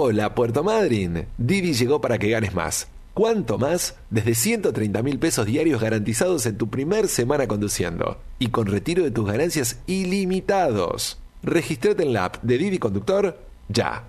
Hola, Puerto Madryn. Didi llegó para que ganes más. ¿Cuánto más? Desde 130.000 pesos diarios garantizados en tu primer semana conduciendo. Y con retiro de tus ganancias ilimitados. Regístrate en la app de Didi Conductor ya.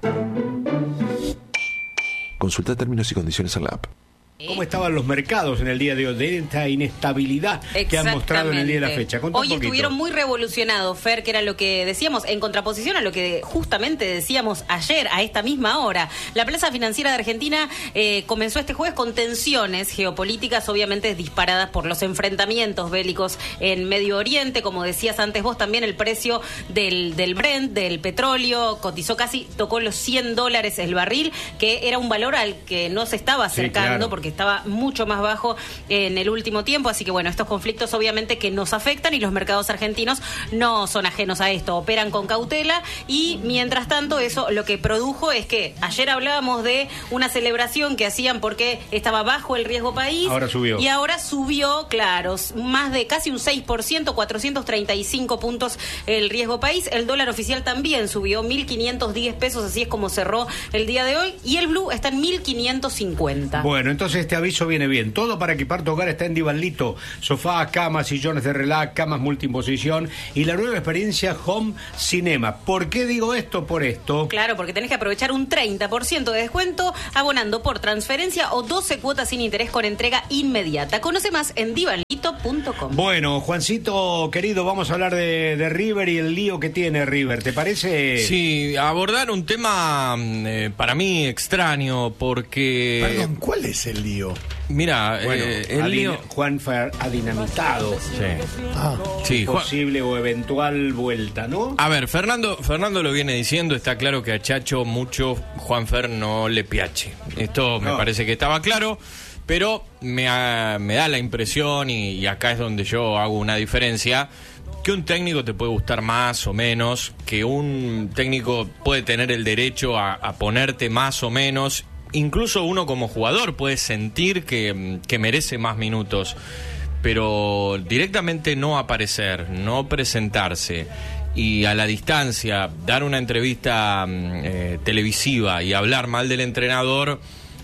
Consulta términos y condiciones en la app. ¿Cómo estaban los mercados en el día de hoy? De esta inestabilidad que han mostrado en el día de la fecha. Hoy estuvieron muy revolucionados, Fer, que era lo que decíamos, en contraposición a lo que justamente decíamos ayer, a esta misma hora. La plaza financiera de Argentina comenzó este jueves con tensiones geopolíticas, obviamente disparadas por los enfrentamientos bélicos en Medio Oriente. Como decías antes vos, también el precio del Brent, del petróleo, cotizó casi, tocó los $100 el barril, que era un valor al que no se estaba acercando, sí, claro, porque estaba mucho más bajo en el último tiempo. Así que bueno, estos conflictos obviamente que nos afectan y los mercados argentinos no son ajenos a esto, operan con cautela. Y mientras tanto, eso lo que produjo es que ayer hablábamos de una celebración que hacían porque estaba bajo el riesgo país. Ahora subió. Y ahora subió, claro, más de casi un 6%, 435 puntos el riesgo país. El dólar oficial también subió 1.510 pesos, así es como cerró el día de hoy. Y el blue está en 1.550. Bueno, entonces este aviso viene bien. Todo para equipar tu hogar está en Divanlito. Sofá, camas, sillones de relax, camas multiposición y la nueva experiencia Home Cinema. ¿Por qué digo esto? Por esto. Claro, porque tenés que aprovechar un 30% de descuento abonando por transferencia o 12 cuotas sin interés con entrega inmediata. Conoce más en divanlito.com. Bueno, Juancito, querido, vamos a hablar de River y el lío que tiene River. ¿Te parece? Sí, abordar un tema para mí extraño porque... Perdón, ¿cuál es el lío? Mira, bueno, el lío... Juanfer ha dinamitado sí, posible o eventual vuelta, ¿no? A ver, Fernando lo viene diciendo, está claro que a Chacho mucho Juanfer no le piace. Esto me parece que estaba claro, pero me da la impresión, y acá es donde yo hago una diferencia, que un técnico te puede gustar más o menos, que un técnico puede tener el derecho a ponerte más o menos. Incluso uno como jugador puede sentir que merece más minutos, pero directamente no aparecer, no presentarse y a la distancia dar una entrevista televisiva y hablar mal del entrenador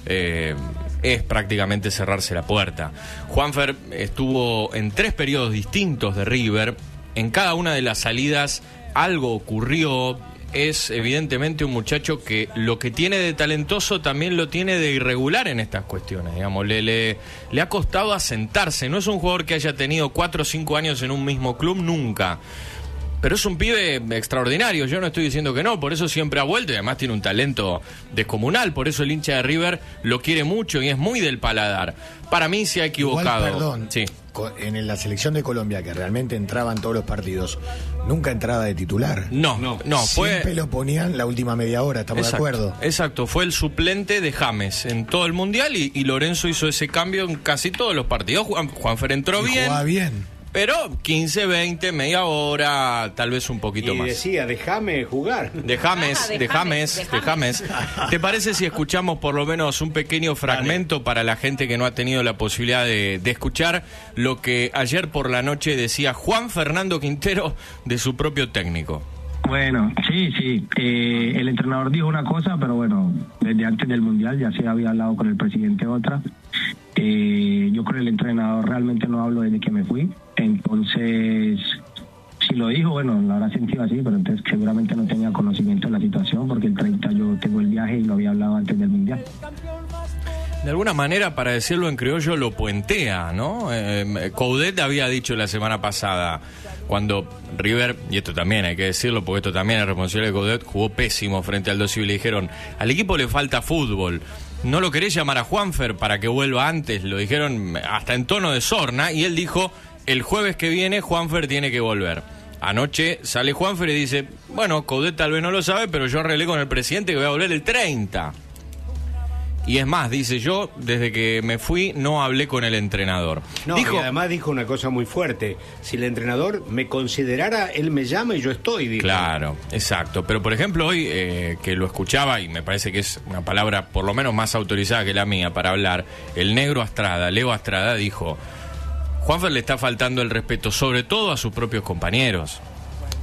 es prácticamente cerrarse la puerta. Juanfer estuvo en 3 periodos distintos de River. En cada una de las salidas algo ocurrió. Es evidentemente un muchacho que lo que tiene de talentoso también lo tiene de irregular en estas cuestiones, digamos, le ha costado asentarse. No es un jugador que haya tenido 4 o 5 años en un mismo club, nunca. Pero es un pibe extraordinario, yo no estoy diciendo que no, por eso siempre ha vuelto y además tiene un talento descomunal, por eso el hincha de River lo quiere mucho y es muy del paladar. Para mí se ha equivocado. Igual, perdón, sí. En la selección de Colombia, que realmente entraba en todos los partidos, nunca entraba de titular. No. Siempre lo ponían la última media hora, estamos de acuerdo. Exacto, fue el suplente de James en todo el Mundial y Lorenzo hizo ese cambio en casi todos los partidos. Juanfer entró bien. Jugaba bien. Pero 15, 20, media hora, tal vez un poquito más. Y decía, déjame jugar. Déjame. ¿Te parece si escuchamos por lo menos un pequeño fragmento para la gente que no ha tenido la posibilidad de escuchar lo que ayer por la noche decía Juan Fernando Quintero de su propio técnico? Bueno, sí. El entrenador dijo una cosa, pero bueno, desde antes del Mundial ya se había hablado con el presidente otra. Yo con el entrenador realmente no hablo desde que me fui. Entonces, si lo dijo, bueno, lo habrá sentido así, pero entonces seguramente no tenía conocimiento de la situación, porque el 30 yo tengo el viaje y lo había hablado antes del Mundial. De alguna manera, para decirlo en criollo, lo puentea, ¿no? Coudet había dicho la semana pasada, cuando River, y esto también hay que decirlo, porque esto también es responsable de Coudet, jugó pésimo frente al Aldosivi y le dijeron, al equipo le falta fútbol. ¿No lo querés llamar a Juanfer para que vuelva antes? Lo dijeron hasta en tono de sorna, y él dijo, el jueves que viene Juanfer tiene que volver. Anoche sale Juanfer y dice, bueno, Coudet tal vez no lo sabe, pero yo arreglé con el presidente que voy a volver el 30. Y es más, dice, yo desde que me fui no hablé con el entrenador. No, y además dijo una cosa muy fuerte. Si el entrenador me considerara, él me llama y yo estoy, dijo. Claro, exacto. Pero por ejemplo hoy, que lo escuchaba, y me parece que es una palabra por lo menos más autorizada que la mía para hablar, el negro Astrada, Leo Astrada, dijo, Juanfer le está faltando el respeto, sobre todo a sus propios compañeros.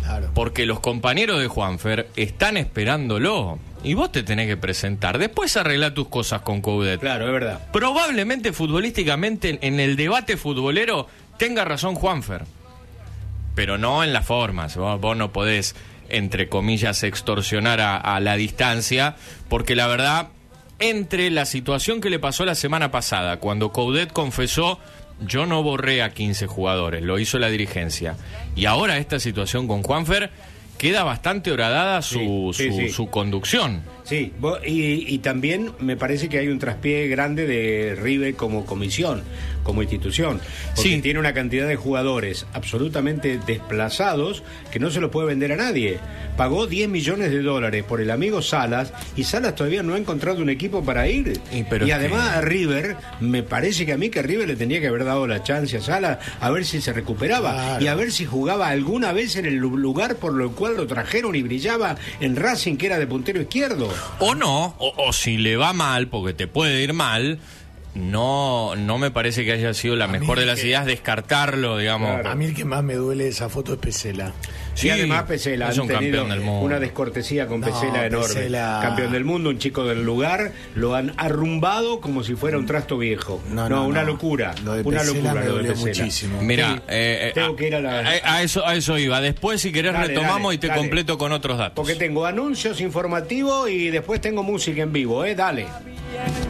Claro. Porque los compañeros de Juanfer están esperándolo. Y vos te tenés que presentar. Después arreglá tus cosas con Coudet. Claro, es verdad. Probablemente futbolísticamente en el debate futbolero tenga razón Juanfer. Pero no en las formas. Vos no podés, entre comillas, extorsionar a la distancia. Porque la verdad, entre la situación que le pasó la semana pasada, cuando Coudet confesó: yo no borré a 15 jugadores, lo hizo la dirigencia. Y ahora esta situación con Juanfer, queda bastante horadada su conducción. Sí, y también me parece que hay un traspié grande de River como comisión, como institución, porque tiene una cantidad de jugadores absolutamente desplazados que no se los puede vender a nadie. Pagó $10 millones por el amigo Salas, y Salas todavía no ha encontrado un equipo para ir. Y además a River, me parece que a mí que River le tenía que haber dado la chance a Salas a ver si se recuperaba, claro, y a ver si jugaba alguna vez en el lugar por lo cual lo trajeron y brillaba en Racing, que era de puntero izquierdo. O no, o si le va mal, porque te puede ir mal, no me parece que haya sido la mejor de las ideas descartarlo, digamos. Claro. A mí el que más me duele de esa foto es Pesela. Sí, y además Pesela es un campeón del mundo. Una descortesía con Pesela enorme. Pesela... Campeón del mundo, un chico del lugar, lo han arrumbado como si fuera un trasto viejo. Una locura. Lo de una Pesela locura me lo de dolió Pesela. muchísimo. Mira, tengo que ir a eso iba. Después, si querés, retomamos y te completo con otros datos. Porque tengo anuncios informativos y después tengo música en vivo, dale.